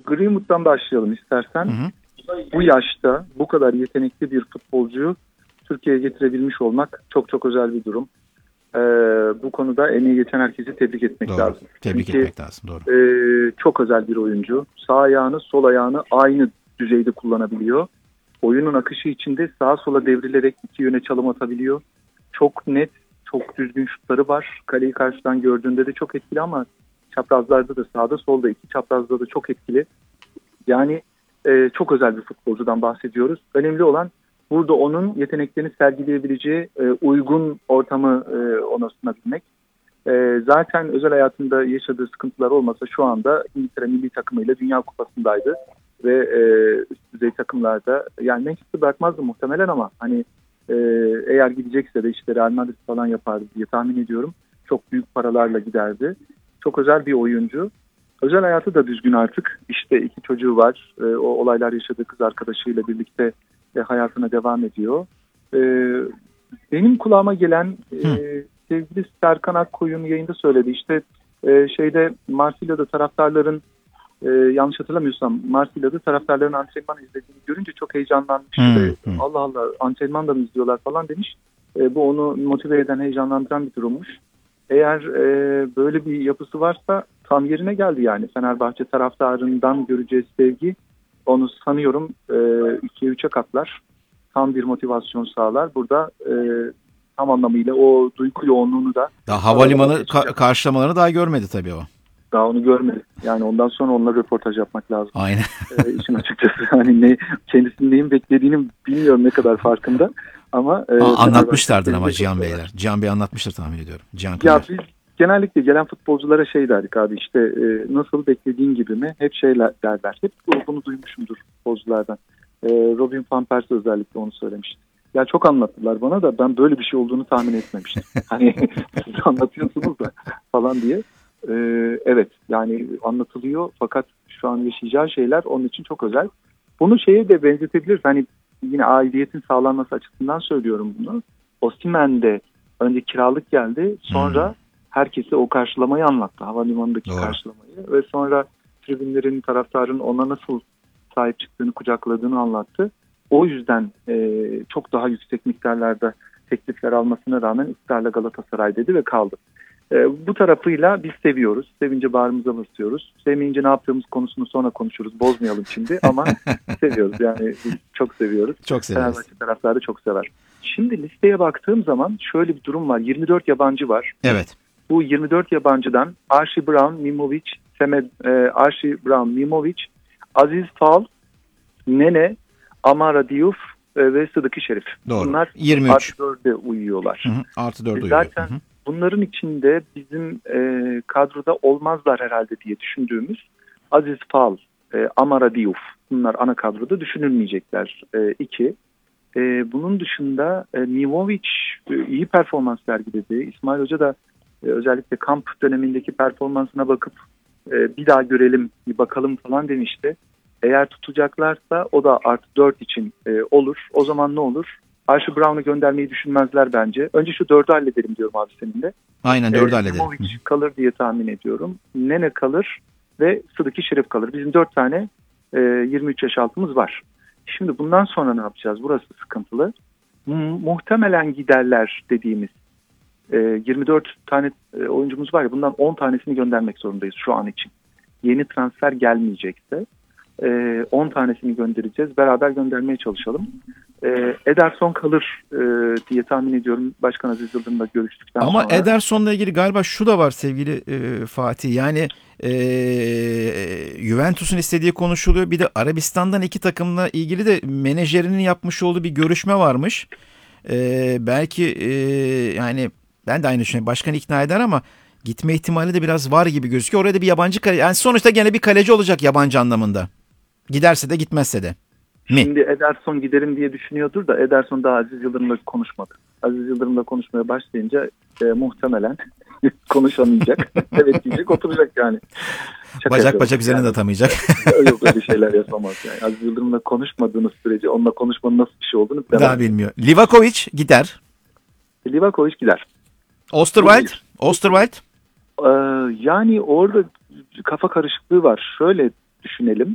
Greenwood'dan başlayalım istersen. Hı hı. Bu yaşta bu kadar yetenekli bir futbolcuyu Türkiye'ye getirebilmiş olmak çok çok özel bir durum. Bu konuda emeği geçen herkesi tebrik etmek Doğru. lazım. Tebrik Çünkü, etmek lazım. Doğru. çok özel bir oyuncu. Sağ ayağını, sol ayağını aynı düzeyde kullanabiliyor. Oyunun akışı içinde sağa sola devrilerek iki yöne çalım atabiliyor. Çok net, çok düzgün şutları var. Kaleyi karşıdan gördüğünde de çok etkili ama çaprazlarda da sağda solda iki çaprazda da çok etkili. Yani çok özel bir futbolcudan bahsediyoruz. Önemli olan burada onun yeteneklerini sergileyebileceği uygun ortamı ona sunabilmek. Zaten özel hayatında yaşadığı sıkıntılar olmasa şu anda İngiltere milli takımıyla Dünya Kupası'ndaydı. Ve üst düzey takımlarda yani Manchester bırakmazdı muhtemelen ama hani eğer gidecekse de işte Real Madrid falan yapardı diye tahmin ediyorum. Çok büyük paralarla giderdi. Çok özel bir oyuncu. Özel hayatı da düzgün artık. İşte 2 çocuğu var. O olaylar yaşadığı kız arkadaşıyla birlikte hayatına devam ediyor. Benim kulağıma gelen sevgili Serkan Akkoyun yayında söyledi. İşte şeyde Marsilya'da taraftarların yanlış hatırlamıyorsam Marsilya'da taraftarların antrenman izlediğini görünce çok heyecanlanmış ve Allah Allah antrenman da mı izliyorlar falan demiş. Bu onu motive eden, heyecanlandıran bir durummuş. Eğer böyle bir yapısı varsa tam yerine geldi yani. Fenerbahçe taraftarından göreceğiz sevgi onu sanıyorum 2'ye 3'e katlar. Tam bir motivasyon sağlar. Burada tam anlamıyla o duygu yoğunluğunu da... Daha havalimanı karşılamalarını daha görmedi tabii o. Daha onu görmedi. Yani ondan sonra onunla röportaj yapmak lazım. Aynen. İşin açıkçası hani kendisinin neyin beklediğini bilmiyorum ne kadar farkında. Ama anlatmışlardır ama Cihan Beyler. Cihan Bey anlatmıştır tahmin ediyorum. Cihan ya biz genellikle gelen futbolculara şey derdik abi işte nasıl beklediğin gibi mi? Hep şeyler derler. Hep bunu duymuşumdur futbolculardan. Robin van Persie özellikle onu söylemişti. Ya çok anlattılar bana da ben böyle bir şey olduğunu tahmin etmemiştim. Hani siz anlatıyorsunuz da falan diye. Evet yani anlatılıyor fakat şu an yaşayacağı şeyler onun için çok özel. Bunu şeye de benzetebiliriz. Hani yine aidiyetin sağlanması açısından söylüyorum bunu. Osimhen'de önce kiralık geldi. Sonra herkese o karşılamayı anlattı. Havalimanındaki karşılamayı. Ve sonra tribünlerin, taraftarın ona nasıl sahip çıktığını, kucakladığını anlattı. O yüzden çok daha yüksek miktarlarda teklifler almasına rağmen ısrarla Galatasaray dedi ve kaldı. Bu tarafıyla biz seviyoruz. Sevince bağrımıza basıyoruz. Sevmeyince ne yaptığımız konusunu sonra konuşuruz. Bozmayalım şimdi ama seviyoruz. Yani biz çok seviyoruz. Çok severiz. Fenerbahçe taraftarı çok sever. Şimdi listeye baktığım zaman şöyle bir durum var. 24 yabancı var. Evet. Bu 24 yabancıdan Archie Brown, Mimovic, Aziz Fal, Nene, Amara Diouf ve Sıdıkı Şerif. Doğru. Bunlar 23. artı 4'e uyuyorlar. Artı 4'e uyuyor. Zaten bunların içinde bizim kadroda olmazlar herhalde diye düşündüğümüz Aziz Fal, Amara Diouf. Bunlar ana kadroda düşünülmeyecekler. 2. Bunun dışında Mimovic iyi performans sergiledi. İsmail Hoca da özellikle kamp dönemindeki performansına bakıp bir daha görelim, bir bakalım falan demişti. Eğer tutacaklarsa o da artı 4 için olur. O zaman ne olur? Archie Brown'u göndermeyi düşünmezler bence. Önce şu 4'ü halledelim diyorum abi seninle. Aynen 4'ü halledelim. Mimovic kalır diye tahmin ediyorum. Nene kalır ve Sıdıkı Şerif kalır. Bizim 4 tane 23 yaş altımız var. Şimdi bundan sonra ne yapacağız? Burası sıkıntılı. Muhtemelen giderler dediğimiz 24 tane oyuncumuz var ya bundan 10 tanesini göndermek zorundayız şu an için. Yeni transfer gelmeyecekse 10 tanesini göndereceğiz. Beraber göndermeye çalışalım. Ederson kalır diye tahmin ediyorum. Başkan Aziz Yıldırım'la görüştükten sonra. Ama Ederson'la ilgili galiba şu da var sevgili Fatih. Yani Juventus'un istediği konuşuluyor. Bir de Arabistan'dan 2 takımla ilgili de menajerinin yapmış olduğu bir görüşme varmış. Belki yani ben de aynı düşünüyorum. Başkan ikna eder ama gitme ihtimali de biraz var gibi gözüküyor. Orada bir yabancı kaleci. Yani sonuçta gene bir kaleci olacak yabancı anlamında. Giderse de gitmezse de. Şimdi Ederson giderim diye düşünüyordur da Ederson daha Aziz Yıldırım'la konuşmadı. Aziz Yıldırım'la konuşmaya başlayınca muhtemelen konuşamayacak. Evet diyecek oturacak yani. Bacak üzerine de atamayacak. Yok öyle şeyler yapamaz yani. Aziz Yıldırım'la konuşmadığınız sürece onunla konuşmanın nasıl bir şey olduğunu daha bilmiyor. Livakovic gider. Livakovic gider. Osterwald? Yani orada kafa karışıklığı var. Şöyle düşünelim.